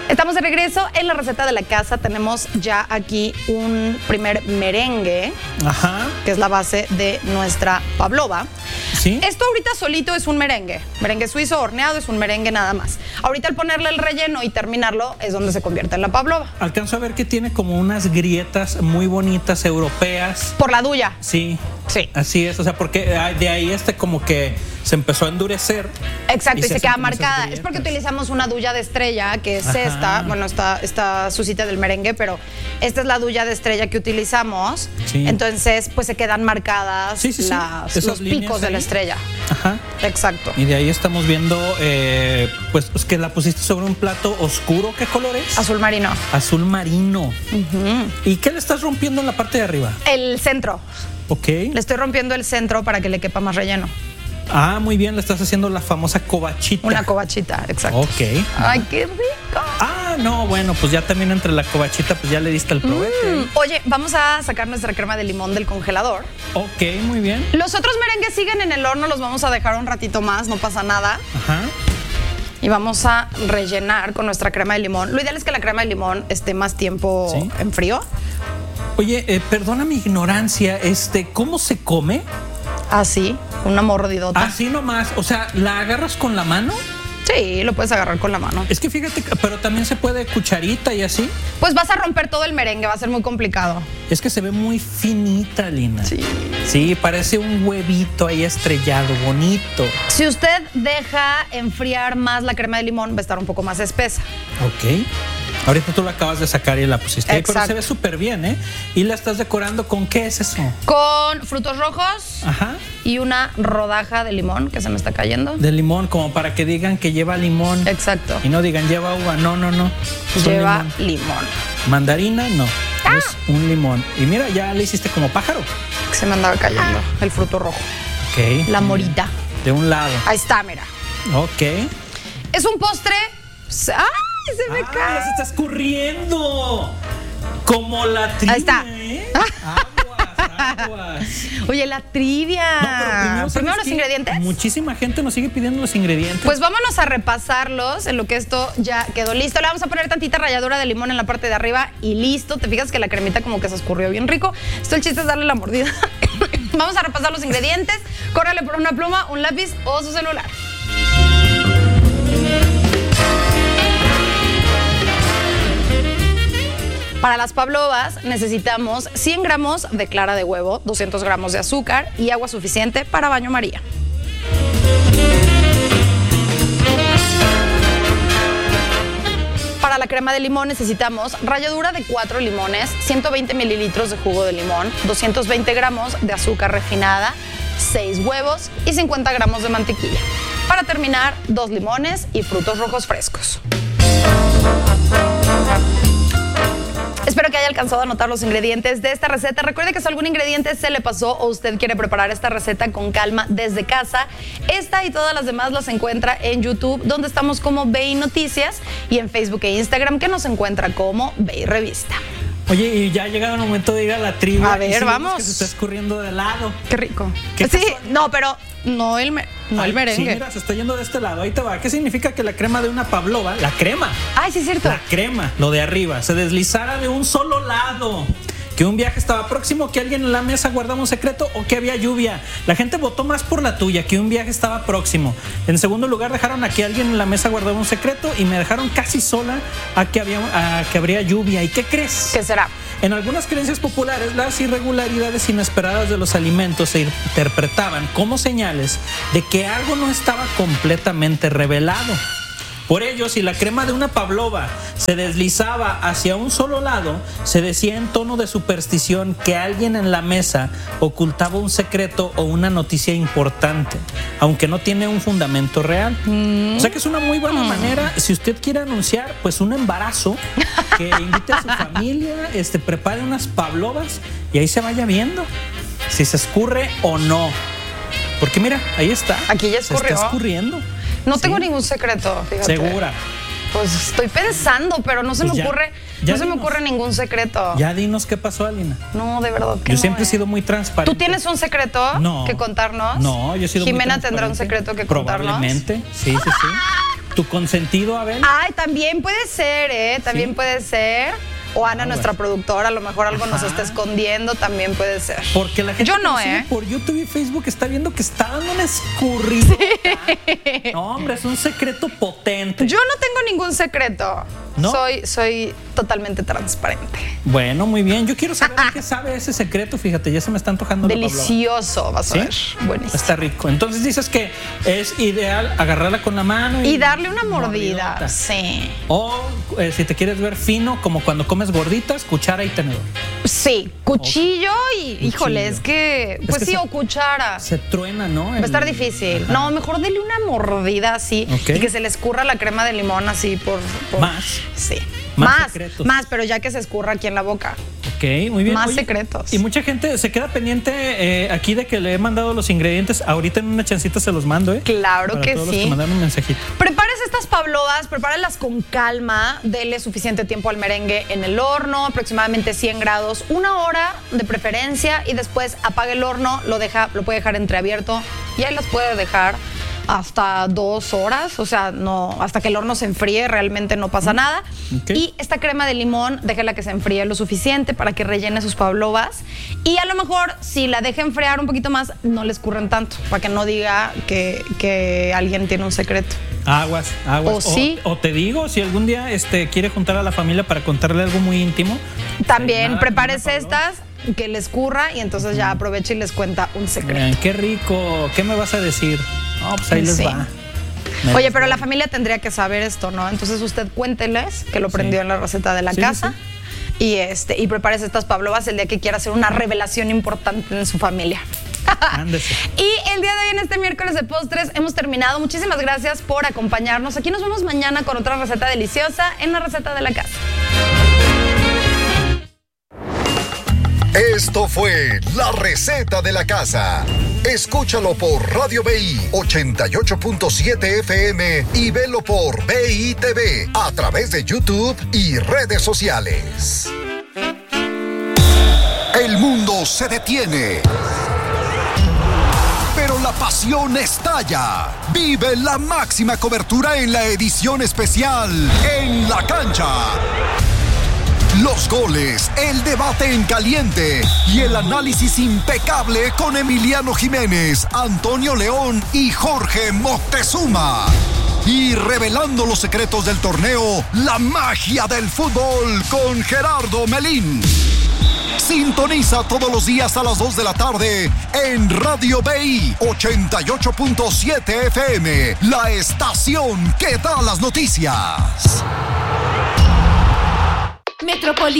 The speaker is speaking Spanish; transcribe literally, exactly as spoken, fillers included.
Estamos de regreso en la receta de la casa. Tenemos ya aquí un primer merengue, Ajá. que es la base de nuestra pavlova. ¿Sí? Esto ahorita solito es un merengue. Merengue suizo horneado es un merengue nada más. Ahorita al ponerle el relleno y terminarlo es donde se convierte en la pavlova. Alcanzo a ver que tiene como unas grietas muy bonitas europeas. Por la duya. Sí. Sí. Así es, o sea, porque de ahí este como que se empezó a endurecer. Exacto, y, y se, se queda hacen como esas marcada. grietas. Es porque utilizamos una duya de estrella, que es Ajá. esta. Bueno, esta, esta sucita del merengue, pero esta es la duya de estrella que utilizamos. Sí. Entonces, pues se quedan marcadas Sí, sí, sí. las- Esas los líneas picos de ahí. la estrella. Ajá. Exacto. Y de ahí estamos viendo, eh, pues, pues que la pusiste sobre un plato oscuro. ¿Qué color es? Azul marino. Azul marino. ¿Y qué le estás rompiendo en la parte de arriba? El centro. Ok. Le estoy rompiendo el centro para que le quepa más relleno. Ah, muy bien, le estás haciendo la famosa covachita. Una covachita, exacto. Ok. Ay, qué rico. Ah, no, bueno, pues ya también entre la covachita, pues ya le diste el probete. Mm, Oye, vamos a sacar nuestra crema de limón del congelador. Ok, muy bien. Los otros merengues siguen en el horno, los vamos a dejar un ratito más, no pasa nada. Ajá. Y vamos a rellenar con nuestra crema de limón. Lo ideal es que la crema de limón esté más tiempo Sí. en frío. Oye, eh, perdona mi ignorancia, este, ¿cómo se come? Así, una mordidota. Así nomás, o sea, ¿la agarras con la mano? Sí, lo puedes agarrar con la mano. Es que fíjate, pero también se puede cucharita y así. Pues vas a romper todo el merengue, va a ser muy complicado. Es que se ve muy finita, Lina. Sí. Sí, parece un huevito ahí estrellado, bonito. Si usted deja enfriar más la crema de limón, va a estar un poco más espesa. Ok. Ahorita tú la acabas de sacar y la pusiste ahí, pero Exacto. se ve súper bien, ¿eh? Y la estás decorando con ¿qué es eso? Con frutos rojos Ajá. y una rodaja de limón que se me está cayendo. De limón, como para que digan que lleva limón. Exacto. Y no digan lleva uva. No, no, no. Es un Lleva limón. limón. Mandarina, no. Ah. Es un limón. Y mira, ya le hiciste como pájaro. Que se me andaba cayendo el fruto rojo. Ok. La morita. De un lado. Ahí está, mira. Ok. Es un postre. ¡Ay! Se me ¡Ah, cae. ya se está escurriendo! Como la trivia, Ahí está. ¿eh? Aguas, aguas. Oye, la trivia. No, pero primero, ¿sabes los qué? ingredientes. Muchísima gente nos sigue pidiendo los ingredientes. Pues vámonos a repasarlos en lo que esto ya quedó listo. Le vamos a poner tantita ralladura de limón en la parte de arriba y listo. Te fijas que la cremita como que se escurrió bien rico. Esto el chiste es darle la mordida. Vamos a repasar los ingredientes. Córrale por una pluma, un lápiz o su celular. Para las pavlovas necesitamos cien gramos de clara de huevo, doscientos gramos de azúcar y agua suficiente para baño María. Para la crema de limón necesitamos ralladura de cuatro limones, ciento veinte mililitros de jugo de limón, doscientos veinte gramos de azúcar refinada, seis huevos y cincuenta gramos de mantequilla. Para terminar, dos limones y frutos rojos frescos. Espero que haya alcanzado a anotar los ingredientes de esta receta. Recuerde que si algún ingrediente se le pasó o usted quiere preparar esta receta con calma desde casa, esta y todas las demás las encuentra en YouTube, donde estamos como Ve y Noticias, y en Facebook e Instagram, que nos encuentra como Ve y Revista. Oye, y ya ha llegado el momento de ir a la trivia. A ver, y sí vemos vamos. que se está escurriendo de lado. Qué rico. ¿Qué Sí, pasó? no, pero no el, me- no el Ay, merengue. Sí, mira, se está yendo de este lado. Ahí te va. ¿Qué significa que la crema de una pavlova, la crema, Ay, sí es cierto. la crema, lo de arriba, se deslizara de un solo lado? Que un viaje estaba próximo, que alguien en la mesa guardaba un secreto o que había lluvia. La gente votó más por la tuya, que un viaje estaba próximo. En segundo lugar, dejaron a que alguien en la mesa guardaba un secreto y me dejaron casi sola a que, había, a que habría lluvia. ¿Y qué crees? ¿Qué será? En algunas creencias populares, las irregularidades inesperadas de los alimentos se interpretaban como señales de que algo no estaba completamente revelado. Por ello, si la crema de una pavlova se deslizaba hacia un solo lado, se decía en tono de superstición que alguien en la mesa ocultaba un secreto o una noticia importante, aunque no tiene un fundamento real. Mm. O sea que es una muy buena mm. manera, si usted quiere anunciar pues un embarazo, que invite a su familia, este, prepare unas pavlovas y ahí se vaya viendo si se escurre o no. Porque mira, ahí está. Aquí ya escurrió. Se está escurriendo. No Sí. tengo ningún secreto, fíjate. ¿Segura? Pues estoy pensando, pero no se Pues me ya, ocurre, ya no se me dinos. ocurre ningún secreto. Ya dinos qué pasó, Alina. No, de verdad que Yo no, siempre he eh. sido muy transparente. ¿Tú tienes un secreto No. que contarnos? No, yo he sido Jimena muy tendrá un transparente. secreto que contarnos. Probablemente, sí, sí, sí. tu consentido, Abel? Ay, también puede ser, ¿eh? También ¿Sí? puede ser. O Ana, ah, nuestra bueno. productora, a lo mejor algo Ajá. nos está escondiendo, también puede ser. Porque la gente Yo no, ¿eh? por YouTube y Facebook está viendo que está dando un escurrido. Sí. No, hombre, es un secreto potente. Yo no tengo ningún secreto. ¿No? Soy, soy totalmente transparente. Bueno, muy bien. Yo quiero saber qué sabe ese secreto. Fíjate, ya se me está antojando. Delicioso, vas a ¿Sí? ver. Buenísimo. Está rico. Entonces dices que es ideal agarrarla con la mano y, y darle una mordida. Mordidota. Sí. O eh, si te quieres ver fino, como cuando comes gorditas, cuchara y tenedor. Sí, cuchillo y, cuchillo. híjole, es que, pues es que sí, se, o cuchara. Se truena, ¿no? Va a estar difícil. Ajá. No, mejor dele una mordida así okay. y que se le escurra la crema de limón así por... por Más. Sí. Más, más, más, pero ya que se escurra aquí en la boca. Ok, muy bien. Más Oye, secretos. Y mucha gente se queda pendiente eh, aquí de que le he mandado los ingredientes. Ahorita en una chancita se los mando, ¿eh? Claro Para que todos sí. Los que mandaron un mensajito. Prepárese estas pavlovas, prepáralas con calma. Dele suficiente tiempo al merengue en el horno, aproximadamente cien grados, una hora de preferencia, y después apague el horno, lo deja, lo puede dejar entreabierto y ahí las puede dejar hasta dos horas, o sea, no, hasta que el horno se enfríe, realmente no pasa nada. Okay. Y esta crema de limón, déjela que se enfríe lo suficiente para que rellene sus pavlovas. Y a lo mejor, si la deja enfriar un poquito más, no le escurren tanto, para que no diga que, que alguien tiene un secreto. Aguas, aguas. O, o, sí. o te digo, si algún día este, quiere juntar a la familia para contarle algo muy íntimo. También nada, prepárese estas, que les escurra y entonces ya aprovecha y les cuenta un secreto. Bien, qué rico. ¿Qué me vas a decir? No, pues ahí sí. les va. Me Oye, pero la familia tendría que saber esto, ¿no? Entonces usted cuénteles que lo prendió sí. en la receta de la sí, casa sí. y este y prepárese estas pavlovas el día que quiera hacer una revelación importante en su familia. Ándese. Y el día de hoy, en este miércoles de postres, hemos terminado. Muchísimas gracias por acompañarnos. Aquí nos vemos mañana con otra receta deliciosa en la receta de la casa. Esto fue La Receta de la Casa. Escúchalo por Radio B I ochenta y ocho punto siete F M y velo por B I T V a través de YouTube y redes sociales. El mundo se detiene, pero la pasión estalla. Vive la máxima cobertura en la edición especial En la Cancha. Los goles, el debate en caliente y el análisis impecable con Emiliano Jiménez, Antonio León y Jorge Moctezuma. Y revelando los secretos del torneo, la magia del fútbol con Gerardo Melín. Sintoniza todos los días a las dos de la tarde en Radio B I ochenta y ocho punto siete F M, la estación que da las noticias. Metrópoli